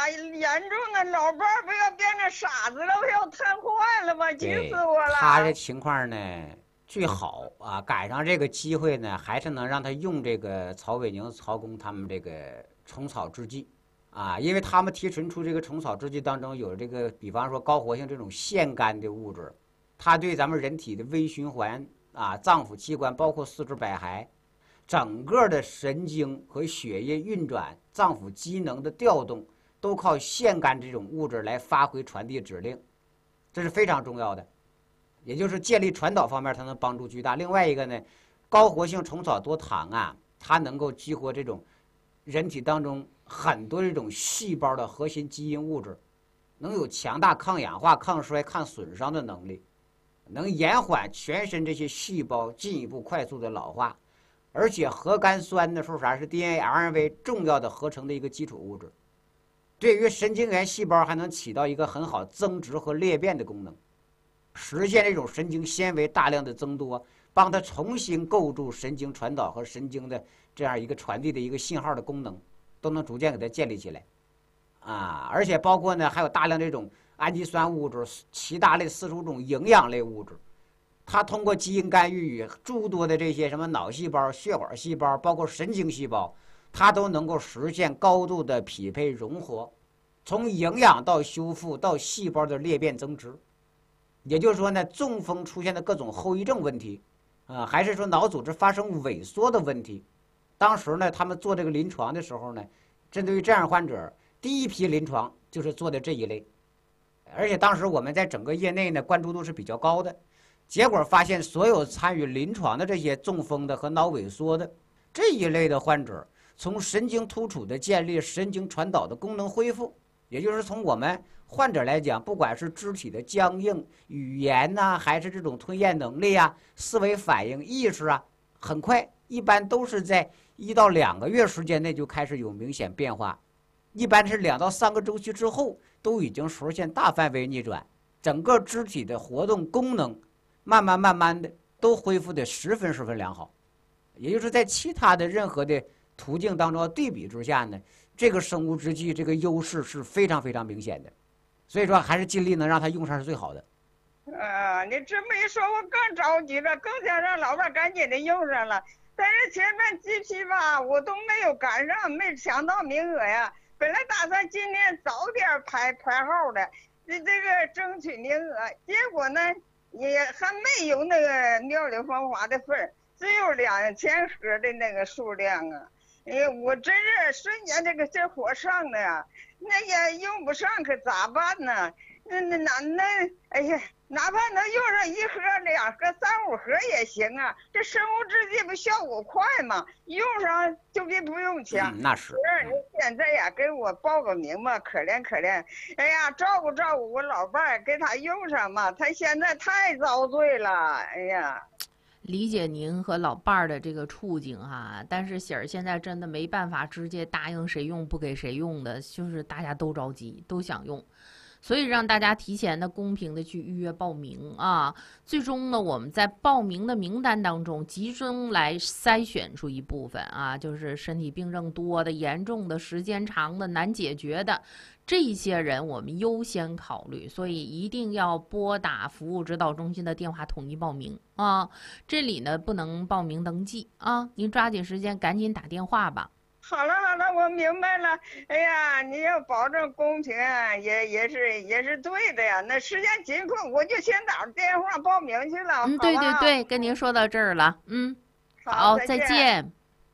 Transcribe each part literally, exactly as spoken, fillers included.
严重的，老伴儿不要变成傻子了，不要瘫痪了吗？急死我了。 他这情况呢，最好啊，赶上这个机会呢，还是能让他用这个曹伟宁、曹公他们这个虫草制剂啊，因为他们提纯出这个虫草制剂当中有这个，比方说高活性这种腺苷的物质，它对咱们人体的微循环啊、脏腑器官，包括四肢百骸，整个的神经和血液运转、脏腑机能的调动，都靠腺苷这种物质来发挥传递指令，这是非常重要的。也就是建立传导方面，它能帮助巨大。另外一个呢，高活性虫草多糖啊，它能够激活这种人体当中很多这种细胞的核心基因物质，能有强大抗氧化、抗衰、抗损伤的能力，能延缓全身这些细胞进一步快速的老化。而且核苷酸呢，说啥是 D N A、R N A 重要的合成的一个基础物质，对于神经元细胞还能起到一个很好增殖和裂变的功能，实现这种神经纤维大量的增多，帮它重新构筑神经传导和神经的这样一个传递的一个信号的功能，都能逐渐给它建立起来，啊，而且包括呢还有大量这种氨基酸物质、其他类四十五种营养类物质。它通过基因干预与诸多的这些什么脑细胞、血管细胞，包括神经细胞，它都能够实现高度的匹配融合，从营养到修复到细胞的裂变增殖。也就是说呢，中风出现的各种后遗症问题，啊、呃，还是说脑组织发生萎缩的问题，当时呢，他们做这个临床的时候呢，针对于这样患者，第一批临床就是做的这一类，而且当时我们在整个业内呢，关注度是比较高的。结果发现，所有参与临床的这些中风的和脑萎缩的这一类的患者，从神经突触的建立、神经传导的功能恢复，也就是从我们患者来讲，不管是肢体的僵硬、语言呐、啊，还是这种吞咽能力啊、思维反应、意识啊，很快，一般都是在一到两个月时间内就开始有明显变化，一般是两到三个周期之后，都已经实现大范围逆转，整个肢体的活动功能。慢慢慢慢的都恢复的十分十分良好，也就是在其他的任何的途径当中对比之下呢，这个生物制剂这个优势是非常非常明显的，所以说还是尽力能让它用上是最好的。 啊，你这么一说，我更着急了，更想让老伴赶紧的用上了。但是前面几批吧，我都没有赶上，没抢到名额呀。本来打算今天早点排排号的，这这个争取名额，结果呢？也还没有那个妙龄芳华的份，只有两千盒的那个数量啊！哎呀，我真是瞬间这个这火上的呀，那也用不上，可咋办呢？那那那那，哎呀，哪怕能用上一盒、两盒、三五盒也行啊！这生物制剂不效果快吗？用上就别不用抢。 嗯，那是。 你现在呀，给我报个名吧，可怜可怜。哎呀，照顾照顾我老伴儿，给他用上嘛。他现在太遭罪了，哎呀。 理解您和老伴儿的这个处境哈，但是喜儿现在真的没办法直接答应谁用不给谁用的，就是大家都着急，都想用。所以让大家提前的公平的去预约报名啊，最终呢，我们在报名的名单当中集中来筛选出一部分啊，就是身体病症多的、严重的、时间长的、难解决的这些人，我们优先考虑。所以一定要拨打服务指导中心的电话统一报名啊，这里呢不能报名登记啊，您抓紧时间赶紧打电话吧。 好了好了，我明白了。哎呀，你要保证公平啊，也也是也是对的呀。那时间紧迫，我就先打电话报名去了。 嗯，对对对，跟您说到这儿了。嗯， 好， 再见。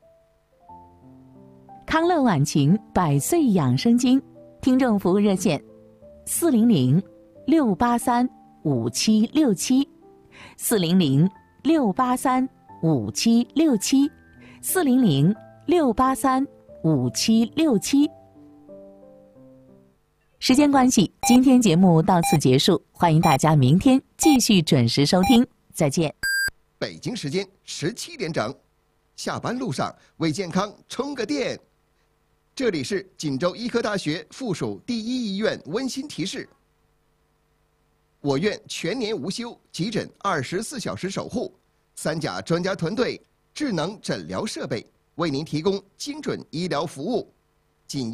康乐晚晴百岁养生经听众服务热线：四零零六八三五七六七，四零零六八三五七六七，四零零。六八三五七六七。时间关系，今天节目到此结束，欢迎大家明天继续准时收听，再见。 北京时间十七点整，下班路上为健康充个电。这里是锦州医科大学附属第一医院温馨提示：我院全年无休，急诊二十四小时守护，三甲专家团队，智能诊疗设备。为您提供精准医疗服务。